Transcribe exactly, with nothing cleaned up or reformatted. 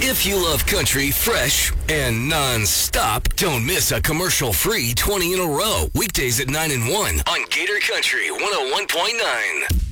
If you love country fresh and non-stop, don't miss a commercial-free twenty in a row. Weekdays at nine and one on Gator Country one oh one point nine.